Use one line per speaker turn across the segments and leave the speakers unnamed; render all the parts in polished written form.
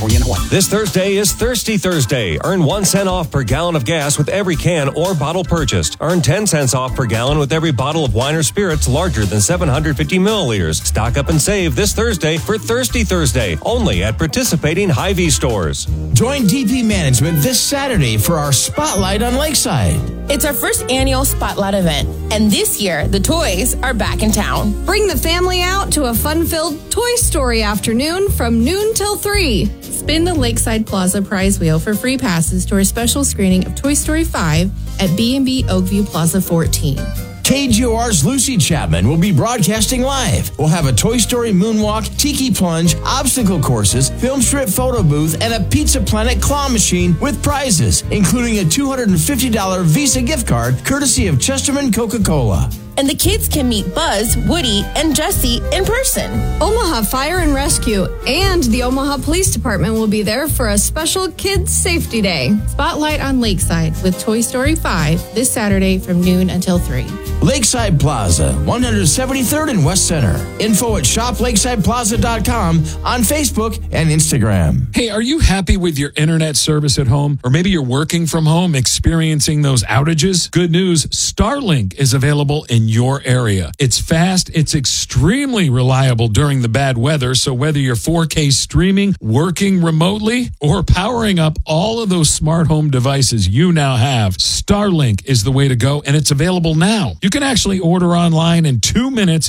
California, and Hawaii.
This Thursday is Thirsty Thursday. Earn 1 cent off per gallon of gas with every can or bottle purchased. Earn 10 cents off per gallon with every bottle of wine or spirits larger than 750 milliliters. Stock up and save this Thursday for Thirsty Thursday, only at participating Hy-Vee stores.
Join DP Management this Saturday for our Spotlight on Lakeside.
It's our first annual Spotlight event, and this year, the toys are back in town.
Bring the family out to a fun-filled Toy Story afternoon from noon till 3.
Spin the Lakeside Plaza prize wheel for free passes to our special screening of Toy Story 5 at B&B Oakview Plaza 14.
KGOR's Lucy Chapman will be broadcasting live. We'll have a Toy Story moonwalk, tiki plunge, obstacle courses, film strip photo booth, and a Pizza Planet claw machine with prizes, including a $250 Visa gift card courtesy of Chesterman Coca-Cola.
And the kids can meet Buzz, Woody, and Jessie in person.
Omaha Fire and Rescue and the Omaha Police Department will be there for a special Kids Safety Day.
Spotlight on Lakeside with Toy Story 5 this Saturday from noon until 3.
Lakeside Plaza, 173rd and West Center. Info at shoplakesideplaza.com on Facebook and Instagram.
Hey, are you happy with your internet service at home? Or maybe you're working from home, experiencing those outages? Good news, Starlink is available in your area. It's fast, it's extremely reliable during the bad weather, so whether you're 4K streaming, working remotely, or powering up all of those smart home devices you now have, Starlink is the way to go, and it's available now. You can actually order online in 2 minutes,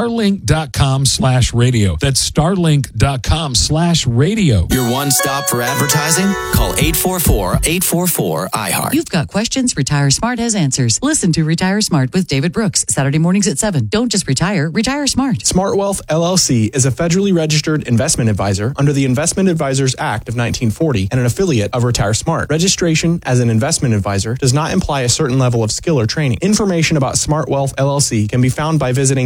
starlink.com/radio. That's starlink.com/radio.
Your one stop for advertising? Call 844-844-IHEART.
You've got questions, Retire Smart has answers. Listen to Retire Smart with David Brooks, Saturday mornings at 7. Don't just retire, retire smart.
Smart Wealth LLC is a federally registered investment advisor under the Investment Advisors Act of 1940 and an affiliate of Retire Smart. Registration as an investment advisor does not imply a certain level of skill or training. Information about Smart Wealth LLC can be found by visiting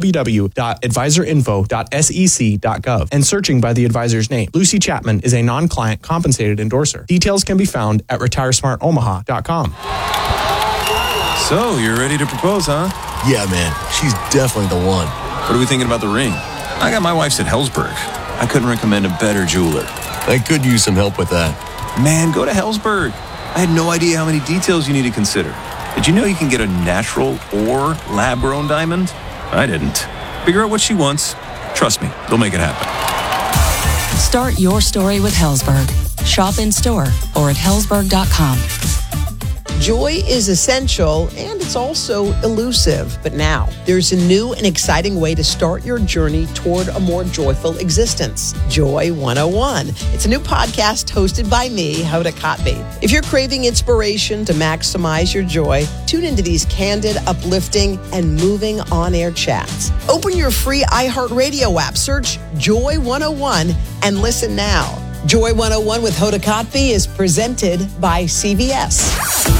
www.advisorinfo.sec.gov and searching by the advisor's name. Lucy Chapman is a non-client compensated endorser. Details can be found at retiresmartomaha.com.
So, you're ready to propose, huh?
Yeah, man. She's definitely the one.
What are we thinking about the ring? I got my wife's at Helzberg. I couldn't recommend a better jeweler.
I could use some help with that.
Man, go to Helzberg. I had no idea how many details you need to consider. Did you know you can get a natural or lab-grown diamond? I didn't. Figure out what she wants. Trust me, they'll make it happen.
Start your story with Helzberg. Shop in store or at Helzberg.com.
Joy is essential, and it's also elusive. But now, there's a new and exciting way to start your journey toward a more joyful existence. Joy 101. It's a new podcast hosted by me, Hoda Kotb. If you're craving inspiration to maximize your joy, tune into these candid, uplifting, and moving on-air chats. Open your free iHeartRadio app, search Joy 101, and listen now. Joy 101 with Hoda Kotb is presented by CVS.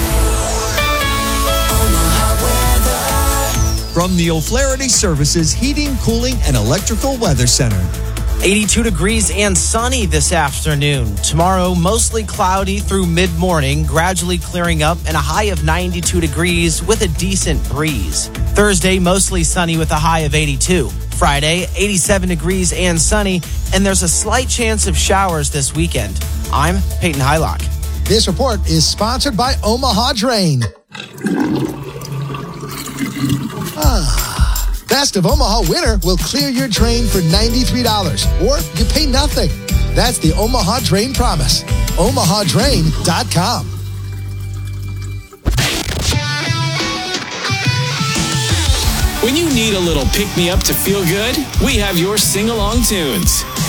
From the O'Flaherty Services Heating, Cooling, and Electrical Weather Center.
82 degrees and sunny this afternoon. Tomorrow, mostly cloudy through mid-morning, gradually clearing up, and a high of 92 degrees with a decent breeze. Thursday, mostly sunny with a high of 82. Friday, 87 degrees and sunny, and there's a slight chance of showers this weekend. I'm Peyton Hylock.
This report is sponsored by Omaha Drain. Best of Omaha winter will clear your drain for $93, or you pay nothing. That's the Omaha Drain promise. OmahaDrain.com.
When you need a little pick-me-up to feel good, we have your sing-along tunes.